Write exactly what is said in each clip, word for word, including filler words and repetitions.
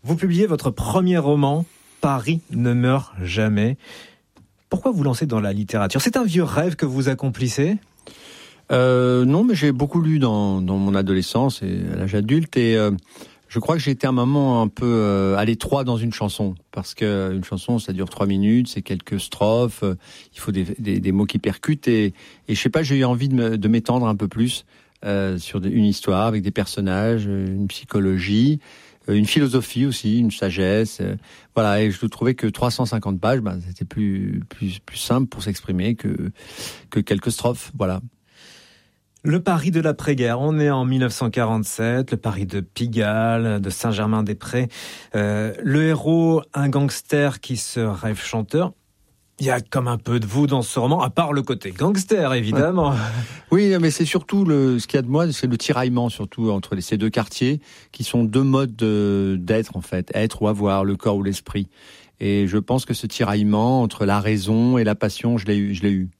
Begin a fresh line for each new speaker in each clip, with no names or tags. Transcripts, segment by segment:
Vous publiez votre premier roman, Paris ne meurt jamais. Pourquoi vous lancez dans la littérature ? C'est un vieux rêve que vous accomplissez ?
euh, Non, mais j'ai beaucoup lu dans, dans mon adolescence et à l'âge adulte. Et euh, je crois que j'ai été un moment un peu euh, à l'étroit dans une chanson. Parce qu'une chanson, ça dure trois minutes, c'est quelques strophes, euh, il faut des, des, des mots qui percutent. Et, et je sais pas, j'ai eu envie de, me, de m'étendre un peu plus euh, sur une histoire avec des personnages, une psychologie, une philosophie aussi, une sagesse, euh, voilà. Et je trouvais que trois cent cinquante pages, ben, c'était plus plus plus simple pour s'exprimer que que quelques strophes, voilà.
Le Paris de l'après-guerre, on est en mille neuf cent quarante-sept, le Paris de Pigalle, de Saint-Germain-des-Prés. Euh, le héros, un gangster qui se rêve chanteur. Il y a comme un peu de vous dans ce roman, à part le côté gangster, évidemment.
Oui, mais c'est surtout le, ce qu'il y a de moi, c'est le tiraillement, surtout entre les, ces deux quartiers, qui sont deux modes de, d'être, en fait. Être ou avoir, le corps ou l'esprit. Et je pense que ce tiraillement entre la raison et la passion, je l'ai eu, je l'ai eu.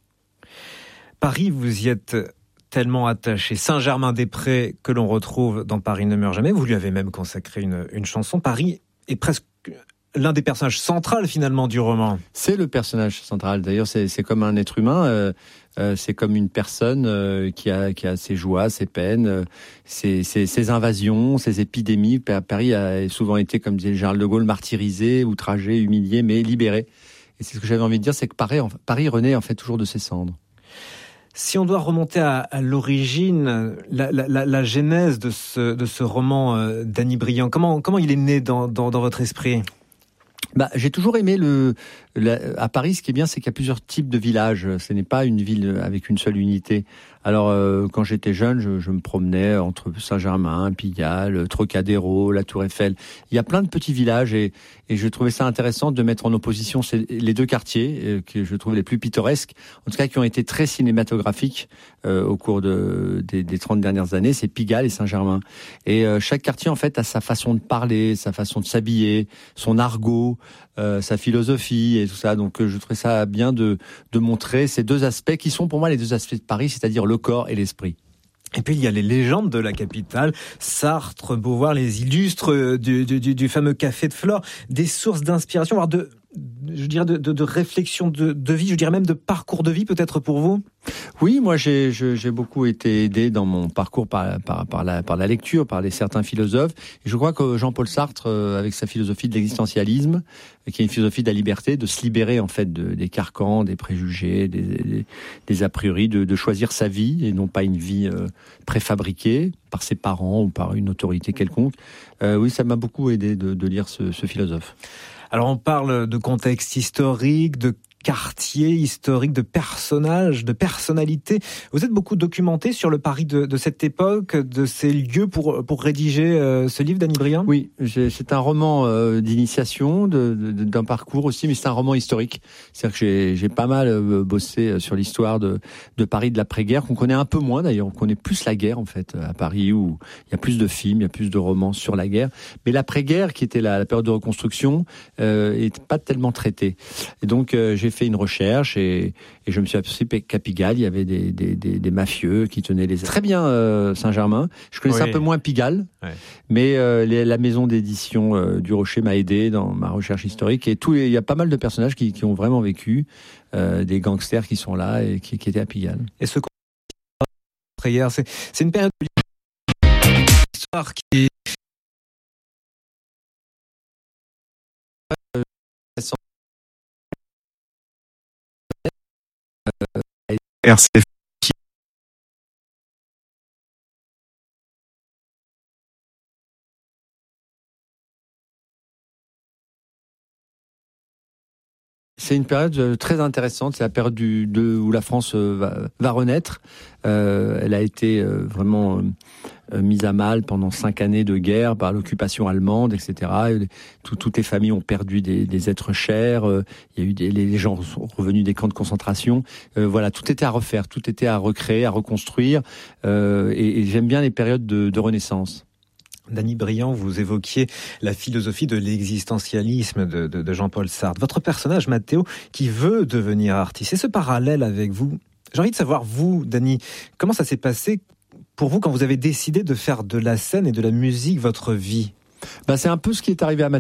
Paris, vous y êtes tellement attaché. Saint-Germain-des-Prés, que l'on retrouve dans Paris ne meurt jamais. Vous lui avez même consacré une, une chanson. Paris est presque l'un des personnages centraux finalement du roman.
C'est le personnage central. D'ailleurs, c'est, c'est comme un être humain. Euh, euh, c'est comme une personne euh, qui a qui a ses joies, ses peines, euh, ses, ses, ses invasions, ses épidémies. Paris a souvent été, comme disait Charles de Gaulle, martyrisé, outragé, humilié, mais libéré. Et c'est ce que j'avais envie de dire, c'est que Paris, Paris renaît en fait toujours de ses cendres.
Si on doit remonter à, à l'origine, la, la, la, la genèse de ce de ce roman euh, d'Annie Briand, comment comment il est né dans dans, dans votre esprit ?
Bah, j'ai toujours aimé le, la, à Paris, ce qui est bien, c'est qu'il y a plusieurs types de villages. Ce n'est pas une ville avec une seule unité. Alors, euh, quand j'étais jeune, je, je me promenais entre Saint-Germain, Pigalle, Trocadéro, la Tour Eiffel. Il y a plein de petits villages et, et je trouvais ça intéressant de mettre en opposition ces, les deux quartiers euh, que je trouve les plus pittoresques, en tout cas qui ont été très cinématographiques euh, au cours de, des, des trente dernières années. C'est Pigalle et Saint-Germain. Et euh, chaque quartier, en fait, a sa façon de parler, sa façon de s'habiller, son argot, euh, sa philosophie et tout ça. Donc, euh, je trouvais ça bien de, de montrer ces deux aspects qui sont pour moi les deux aspects de Paris, c'est-à-dire le corps et l'esprit.
Et puis il y a les légendes de la capitale, Sartre, Beauvoir, les illustres du, du, du fameux Café de Flore, des sources d'inspiration, voire de, je dirais de, de, de réflexion de, de vie, je dirais même de parcours de vie peut-être pour vous.
Oui, moi j'ai, je, j'ai beaucoup été aidé dans mon parcours par, par, par, la, par la lecture, par les certains philosophes. Et je crois que Jean-Paul Sartre, euh, avec sa philosophie de l'existentialisme, qui est une philosophie de la liberté, de se libérer en fait de, des carcans, des préjugés, des, des, des a priori, de, de choisir sa vie et non pas une vie euh, préfabriquée par ses parents ou par une autorité quelconque. Euh, oui, ça m'a beaucoup aidé de, de lire ce, ce philosophe.
Alors on parle de contexte historique, de quartier historique, de personnages, de personnalités. Vous êtes beaucoup documenté sur le Paris de, de cette époque, de ces lieux pour pour rédiger euh, ce livre d'Annie Briand ?
Oui, j'ai, c'est un roman euh, d'initiation, de, de, d'un parcours aussi, mais c'est un roman historique. C'est-à-dire que j'ai, j'ai pas mal euh, bossé sur l'histoire de, de Paris de l'après-guerre, qu'on connaît un peu moins d'ailleurs, on connaît plus la guerre en fait à Paris, où il y a plus de films, il y a plus de romans sur la guerre. Mais l'après-guerre, qui était la, la période de reconstruction, euh, est pas tellement traitée. Et donc euh, j'ai fait une recherche et, et je me suis aperçu qu'à Pigalle, il y avait des, des, des, des mafieux qui tenaient les... Très bien euh, Saint-Germain. Je connaissais oui. un peu moins Pigalle, ouais. mais euh, les, la maison d'édition euh, du Rocher m'a aidé dans ma recherche historique. Et tout, il y a pas mal de personnages qui, qui ont vraiment vécu, euh, des gangsters qui sont là et qui, qui étaient à Pigalle.
Et ce hier, c'est, c'est une période d'histoire qui...
R C F
C'est une période très intéressante, c'est la période du, de, où la France va, va renaître. Euh, elle a été euh, vraiment euh, mise à mal pendant cinq années de guerre par l'occupation allemande, et cetera. Tout, toutes les familles ont perdu des, des êtres chers. Euh, il y a eu des, les gens sont revenus des camps de concentration. Euh, voilà, tout était à refaire, tout était à recréer, à reconstruire. Euh, et, et j'aime bien les périodes de, de renaissance.
Annie Briand, vous évoquiez la philosophie de l'existentialisme de, de, de Jean-Paul Sartre. Votre personnage, Mathéo, qui veut devenir artiste. Et ce parallèle avec vous, j'ai envie de savoir, vous, Dany, comment ça s'est passé pour vous quand vous avez décidé de faire de la scène et de la musique votre vie ?
Bah, c'est un peu ce qui est arrivé à